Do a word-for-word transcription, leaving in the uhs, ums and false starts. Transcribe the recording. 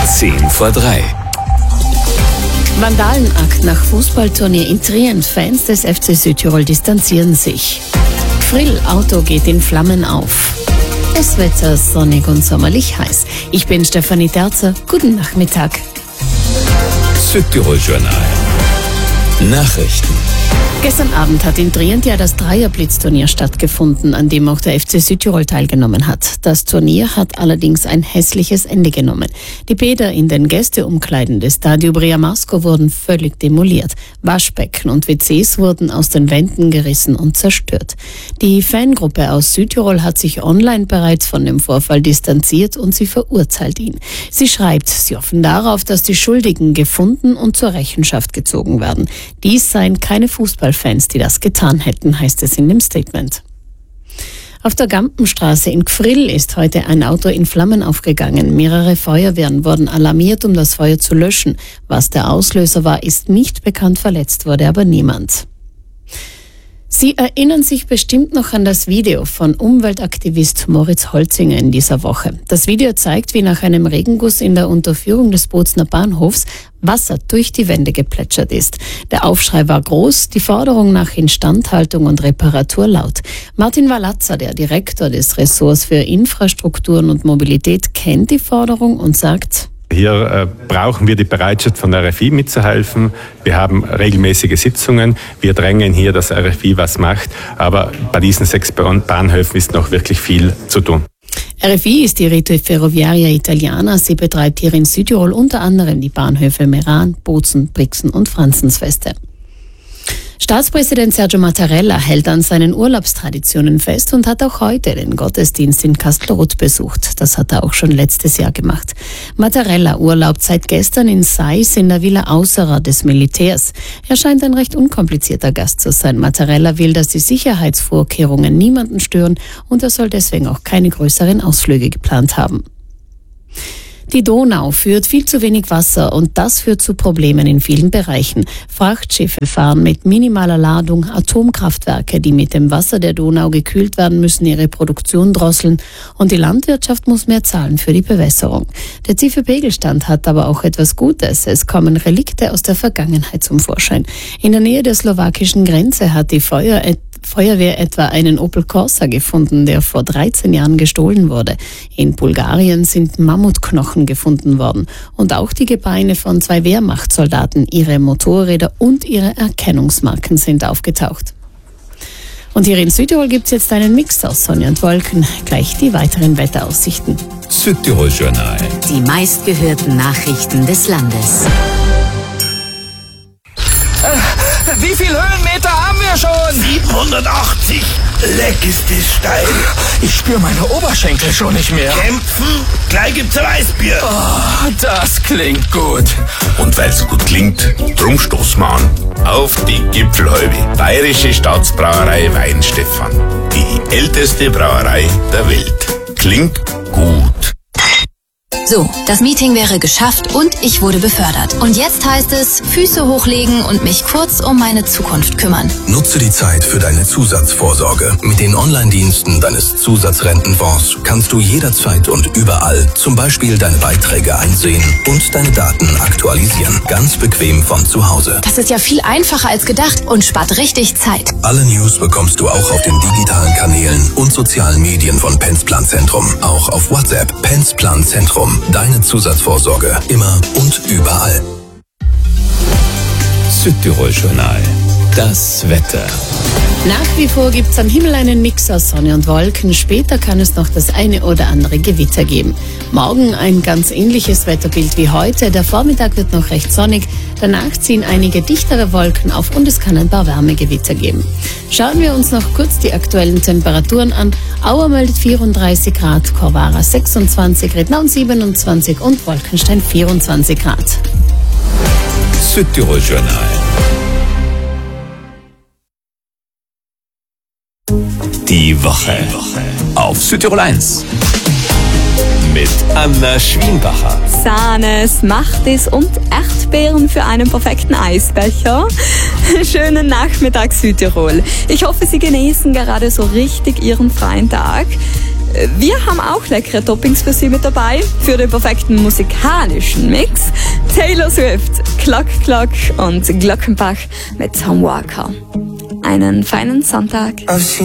Zehn vor drei. Vandalenakt nach Fußballturnier in Trient. Fans des F C Südtirol distanzieren sich. Frill, Auto geht in Flammen auf. Das Wetter sonnig und sommerlich heiß. Ich bin Stefanie Terzer. Guten Nachmittag. Südtirol Journal. Nachrichten. Gestern Abend hat in Trient ja das Dreierblitzturnier stattgefunden, an dem auch der F C Südtirol teilgenommen hat. Das Turnier hat allerdings ein hässliches Ende genommen. Die Bäder in den Gästeumkleiden des Stadio Briamasco wurden völlig demoliert. Waschbecken und W Cs wurden aus den Wänden gerissen und zerstört. Die Fangruppe aus Südtirol hat sich online bereits von dem Vorfall distanziert und sie verurteilt ihn. Sie schreibt, sie hoffen darauf, dass die Schuldigen gefunden und zur Rechenschaft gezogen werden. Dies seien keine Fußballfans, die das getan hätten, heißt es in dem Statement. Auf der Gampenstraße in Gfrill ist heute ein Auto in Flammen aufgegangen. Mehrere Feuerwehren wurden alarmiert, um das Feuer zu löschen. Was der Auslöser war, ist nicht bekannt, verletzt wurde aber niemand. Sie erinnern sich bestimmt noch an das Video von Umweltaktivist Moritz Holzinger in dieser Woche. Das Video zeigt, wie nach einem Regenguss in der Unterführung des Bozner Bahnhofs Wasser durch die Wände geplätschert ist. Der Aufschrei war groß, die Forderung nach Instandhaltung und Reparatur laut. Martin Walazza, der Direktor des Ressorts für Infrastrukturen und Mobilität, kennt die Forderung und sagt: Hier äh, brauchen wir die Bereitschaft von der R F I mitzuhelfen. Wir haben regelmäßige Sitzungen. Wir drängen hier, dass R F I was macht. Aber bei diesen sechs Bahnhöfen ist noch wirklich viel zu tun. R F I ist die Rete Ferroviaria Italiana. Sie betreibt hier in Südtirol unter anderem die Bahnhöfe Meran, Bozen, Brixen und Franzensfeste. Staatspräsident Sergio Mattarella hält an seinen Urlaubstraditionen fest und hat auch heute den Gottesdienst in Castelroth besucht. Das hat er auch schon letztes Jahr gemacht. Mattarella urlaubt seit gestern in Sais in der Villa Ausserer des Militärs. Er scheint ein recht unkomplizierter Gast zu sein. Mattarella will, dass die Sicherheitsvorkehrungen niemanden stören und er soll deswegen auch keine größeren Ausflüge geplant haben. Die Donau führt viel zu wenig Wasser und das führt zu Problemen in vielen Bereichen. Frachtschiffe fahren mit minimaler Ladung, Atomkraftwerke, die mit dem Wasser der Donau gekühlt werden, müssen ihre Produktion drosseln und die Landwirtschaft muss mehr zahlen für die Bewässerung. Der tiefe Pegelstand hat aber auch etwas Gutes. Es kommen Relikte aus der Vergangenheit zum Vorschein. In der Nähe der slowakischen Grenze hat die Feuer Feuerwehr etwa einen Opel Corsa gefunden, der vor dreizehn Jahren gestohlen wurde. In Bulgarien sind Mammutknochen gefunden worden und auch die Gebeine von zwei Wehrmachtssoldaten, ihre Motorräder und ihre Erkennungsmarken sind aufgetaucht. Und hier in Südtirol gibt es jetzt einen Mix aus Sonne und Wolken. Gleich die weiteren Wetteraussichten. Südtirol Journal. Die meistgehörten Nachrichten des Landes. Wie viel Höhenmeter haben wir schon? siebenhundertachtzig. Leck ist das steil. Ich spüre meine Oberschenkel schon nicht mehr. Kämpfen? Gleich gibt's ein Weißbier. Oh, das klingt gut. Und weil's gut klingt, drum stoßen wir an. Auf die Gipfelhalbe. Bayerische Staatsbrauerei Weinstefan. Die älteste Brauerei der Welt. Klingt gut. So, das Meeting wäre geschafft und ich wurde befördert. Und jetzt heißt es, Füße hochlegen und mich kurz um meine Zukunft kümmern. Nutze die Zeit für deine Zusatzvorsorge. Mit den Online-Diensten deines Zusatzrentenfonds kannst du jederzeit und überall zum Beispiel deine Beiträge einsehen und deine Daten aktualisieren. Ganz bequem von zu Hause. Das ist ja viel einfacher als gedacht und spart richtig Zeit. Alle News bekommst du auch auf den digitalen Kanälen und sozialen Medien von Pensplan Zentrum. Auch auf WhatsApp. Pensplan Zentrum. Deine Zusatzvorsorge. Immer und überall. Südtirol Journal. Das Wetter. Nach wie vor gibt es am Himmel einen Mix aus Sonne und Wolken. Später kann es noch das eine oder andere Gewitter geben. Morgen ein ganz ähnliches Wetterbild wie heute. Der Vormittag wird noch recht sonnig. Danach ziehen einige dichtere Wolken auf und es kann ein paar Wärmegewitter geben. Schauen wir uns noch kurz die aktuellen Temperaturen an. Auer meldet vierunddreißig Grad, Corvara sechsundzwanzig, Rednau siebenundzwanzig und Wolkenstein vierundzwanzig Grad. Südtirol Journal. Die Woche auf Südtirol eins mit Anna Schwienbacher. Sahne, Smachtis und Erdbeeren für einen perfekten Eisbecher. Schönen Nachmittag Südtirol. Ich hoffe, Sie genießen gerade so richtig Ihren freien Tag. Wir haben auch leckere Toppings für Sie mit dabei. Für den perfekten musikalischen Mix Taylor Swift, Klack Klack und Glockenbach mit Tom Walker. Einen feinen Sonntag.